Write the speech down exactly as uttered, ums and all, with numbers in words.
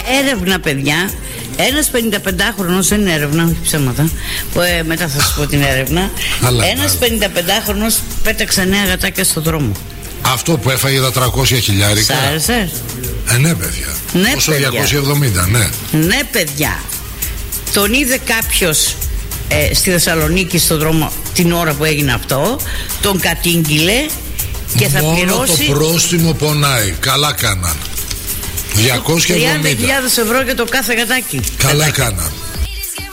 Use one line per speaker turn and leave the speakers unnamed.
έρευνα, παιδιά. Ένας πενηνταπεντάχρονος, δεν είναι έρευνα, όχι ψέματα, που, ε, μετά θα σας πω την έρευνα. Ένας πενηνταπεντάχρονος πέταξε νέα γατάκια στον δρόμο.
Αυτό που έφαγε τα τριακόσια χιλιάρικα.
Σ' άρεσε?
Ε, ναι, παιδιά.
Ναι,
όσο
παιδιά.
διακόσια εβδομήντα, ναι.
Ναι, παιδιά. Τον είδε κάποιος ε, στη Θεσσαλονίκη στον δρόμο την ώρα που έγινε αυτό. Τον κατήγγειλε και θα
μόνο
πληρώσει.
Το πρόστιμο πονάει. Καλά κάναν. διακόσια εβδομήντα
τριάντα χιλιάδες ευρώ για το κάθε γατάκι.
Καλά
γατάκι.
κάναν.